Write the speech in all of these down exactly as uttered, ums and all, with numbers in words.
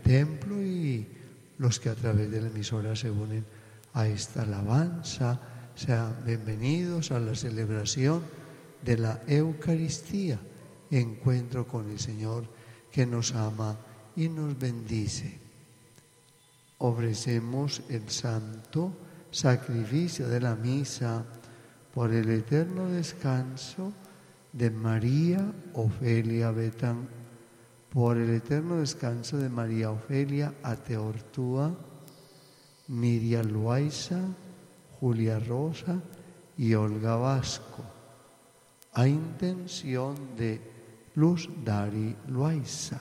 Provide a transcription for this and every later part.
templo y los que a través de la emisora se unen a esta alabanza. Sean bienvenidos a la celebración de la Eucaristía, encuentro con el Señor que nos ama y nos bendice. Ofrecemos el santo sacrificio de la misa por el eterno descanso de María Ofelia Betán, por el eterno descanso de María Ofelia Ateortúa, Miriam Loaiza, Julia Rosa y Olga Vasco, a intención de Luz Dari Loaiza.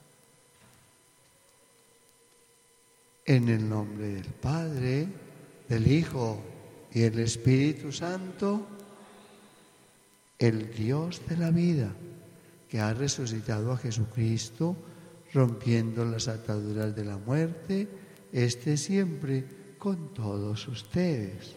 En el nombre del Padre, del Hijo y del Espíritu Santo, el Dios de la vida, que ha resucitado a Jesucristo, rompiendo las ataduras de la muerte, esté siempre con todos ustedes.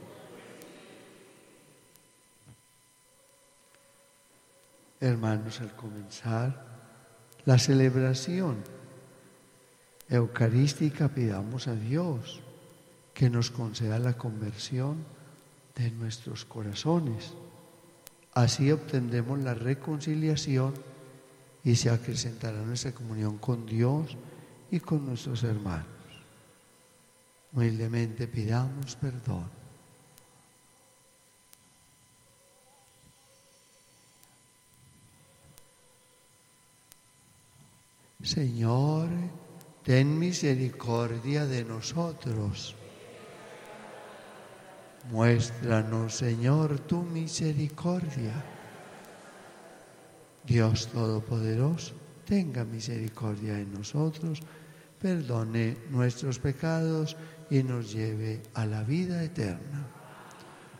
Hermanos, al comenzar la celebración eucarística, pidamos a Dios que nos conceda la conversión de nuestros corazones. Así obtendremos la reconciliación y se acrecentará nuestra comunión con Dios y con nuestros hermanos. Humildemente pidamos perdón. Señor, ten misericordia de nosotros. Muéstranos, Señor, tu misericordia. Dios Todopoderoso, tenga misericordia de nosotros, perdone nuestros pecados y nos lleve a la vida eterna.